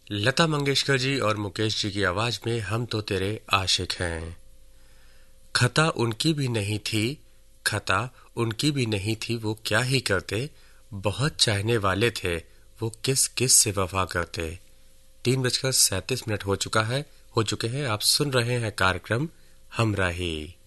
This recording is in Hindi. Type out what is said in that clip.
लता मंगेशकर जी और मुकेश जी की आवाज में हम तो तेरे आशिक हैं। खता उनकी भी नहीं थी, खता उनकी भी नहीं थी, वो क्या ही करते, बहुत चाहने वाले थे, वो किस किस से वफा करते। 3:37 हो चुके हैं। आप सुन रहे हैं कार्यक्रम हमराही।